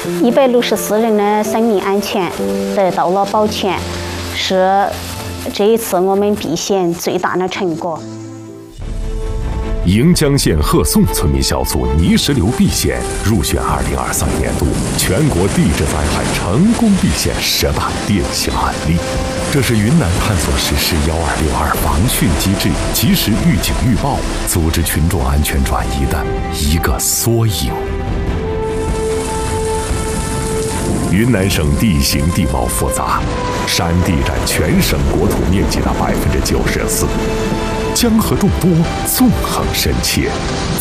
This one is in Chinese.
164人的生命安全得到了保全，是这一次我们避险最大的成果。 盈江县贺宋村民小组泥石流避险入选2023年度全国地质灾害成功避险10大典型案例。这是云南探索实施1262防汛机制及时预警预报、组织群众安全转移的一个缩影。云南省地形地貌复杂，山地占全省国土面积的94%，江河众多，纵横深切，